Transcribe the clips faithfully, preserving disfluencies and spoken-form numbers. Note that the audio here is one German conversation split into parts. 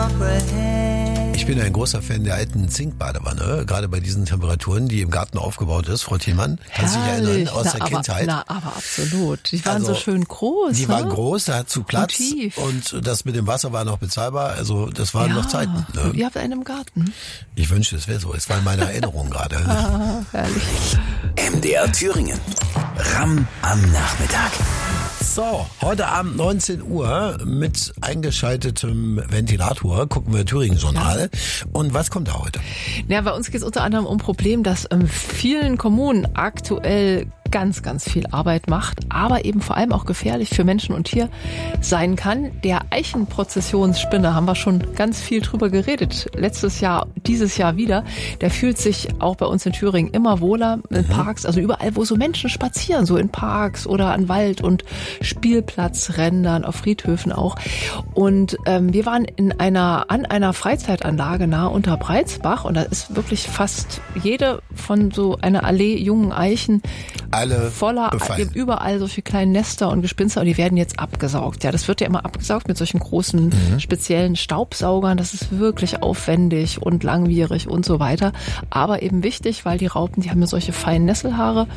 Ich bin ein großer Fan der alten Zinkbadewanne, gerade bei diesen Temperaturen, die im Garten aufgebaut ist. Frau Thielmann, kann sich erinnern aus na, der aber, Kindheit? Na, aber absolut. Die waren Also, so schön groß. Die ne? waren groß, da hat zu Platz und, tief. und das mit dem Wasser war noch bezahlbar. Also das waren ja, noch Zeiten. Ne? Und ihr habt einen im Garten. Ich wünschte, es wäre so. Es war in meiner Erinnerung gerade. Ah, herrlich. M D R Thüringen. Ram am Nachmittag. So, heute Abend neunzehn Uhr mit eingeschaltetem Ventilator gucken wir Thüringen-Journal. Ja. Und was kommt da heute? Ja, bei uns geht es unter anderem um ein Problem, das in vielen Kommunen aktuell ganz, ganz viel Arbeit macht, aber eben vor allem auch gefährlich für Menschen und Tier sein kann. Der Eichenprozessionsspinner, haben wir schon ganz viel drüber geredet, letztes Jahr, dieses Jahr wieder. Der fühlt sich auch bei uns in Thüringen immer wohler in mhm. Parks, also überall, wo so Menschen spazieren, so in Parks oder an Wald- und Spielplatzrändern, auf Friedhöfen auch. Und ähm, wir waren in einer an einer Freizeitanlage nahe unter Breitsbach und da ist wirklich fast jede von so einer Allee jungen Eichen alle voller, befallen. Überall solche kleinen Nester und Gespinste und die werden jetzt abgesaugt. Ja, das wird ja immer abgesaugt mit solchen großen mhm. speziellen Staubsaugern. Das ist wirklich aufwendig und langwierig und so weiter. Aber eben wichtig, weil die Raupen, die haben ja solche feinen Nesselhaare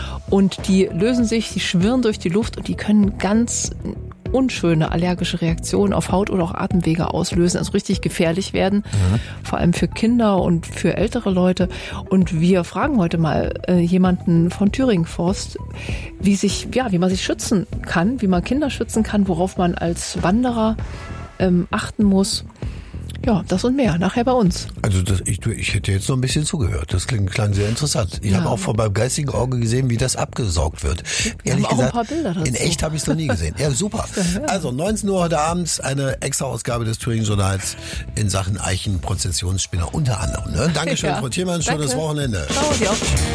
und die lösen sich, die schwirren durch die Luft und die können ganz unschöne allergische Reaktionen auf Haut oder auch Atemwege auslösen, also richtig gefährlich werden, mhm. vor allem für Kinder und für ältere Leute. Und wir fragen heute mal äh, jemanden von Thüringen Forst, wie sich, ja, wie man sich schützen kann, wie man Kinder schützen kann, worauf man als Wanderer ähm, achten muss. Ja, das und mehr, nachher bei uns. Also das, ich, ich hätte jetzt noch ein bisschen zugehört. Das klang, klang sehr interessant. Ich ja. habe auch von meinem geistigen Auge gesehen, wie das abgesaugt wird. Wir Ehrlich haben auch gesagt, ein paar Bilder dazu. In echt habe ich es noch nie gesehen. Ja, super. Also neunzehn Uhr heute Abend eine extra Ausgabe des Thüringen-Journals in Sachen Eichenprozessionsspinner unter anderem. Ne? Dankeschön, ja. Frau Thielmann. Schönes Wochenende. Ciao, dir auch.